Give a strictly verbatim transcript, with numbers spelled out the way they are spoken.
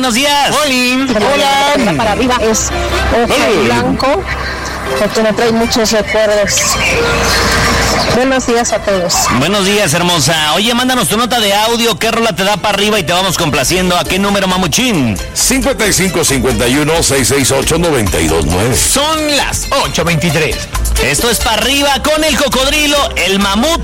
buenos días. Hola. Para arriba es ojo blanco, porque me trae muchos recuerdos. Buenos días a todos. Buenos días, hermosa. Oye, mándanos tu nota de audio. ¿Qué rola te da para arriba y te vamos complaciendo? ¿A qué número, mamuchín? cincuenta y cinco cincuenta y uno, seiscientos sesenta y ocho, noventa y dos nueve. Son las ocho veintitrés. Esto es para arriba con el cocodrilo, el mamut